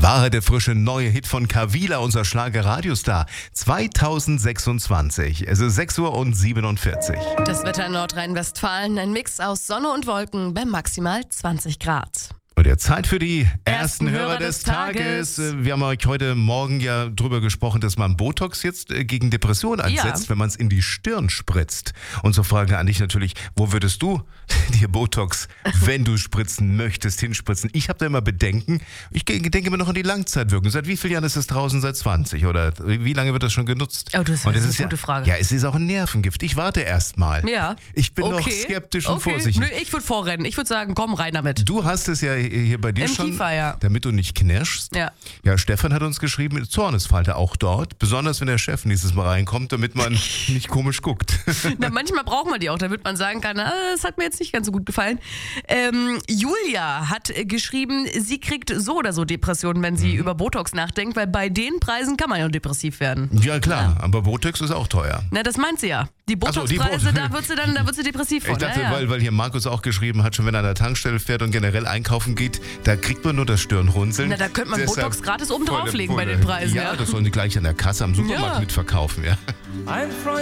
War der frische neue Hit von Kavila, unser Schlager-Radiostar. 2026. Es ist 6:47 Uhr. Das Wetter in Nordrhein-Westfalen, ein Mix aus Sonne und Wolken bei maximal 20 Grad. Und jetzt Zeit für die ersten Hörer des Tages. Wir haben euch heute Morgen ja drüber gesprochen, dass man Botox jetzt gegen Depressionen einsetzt, wenn man es in die Stirn spritzt. Unsere Frage an dich natürlich, wo würdest du dir Botox, wenn du spritzen möchtest, hinspritzen? Ich habe da immer Bedenken. Ich denke immer noch an die Langzeitwirkung. Seit wie vielen Jahren ist das draußen? Seit 20 oder wie lange wird das schon genutzt? Oh, das ist eine gute Frage. Ja, es ist auch ein Nervengift. Ich warte erst mal. Ja. Ich bin noch skeptisch und vorsichtig. Nö, ich würde vorrennen. Ich würde sagen, komm rein damit. Du hast es ja hier bei dir Im schon, Kiefer, ja. damit du nicht knirschst. Ja. Ja, Stefan hat uns geschrieben, Zornesfalte auch dort, besonders wenn der Chef nächstes Mal reinkommt, damit man nicht komisch guckt. Na, manchmal braucht man die auch, damit man sagen kann, das hat mir jetzt nicht ganz so gut gefallen. Julia hat geschrieben, sie kriegt so oder so Depressionen, wenn sie über Botox nachdenkt, weil bei den Preisen kann man ja depressiv werden. Ja klar, aber Botox ist auch teuer. Na, das meint sie ja. Die Botox-Preise, da wird sie depressiv von. Ich dachte, weil hier Markus auch geschrieben hat, schon wenn er an der Tankstelle fährt und generell einkaufen geht, da kriegt man nur das Stirnrunzeln. Na, da könnte man Deshalb Botox gratis oben drauflegen bei den Preisen. Ja, das sollen die gleich an der Kasse am Supermarkt mitverkaufen, ja.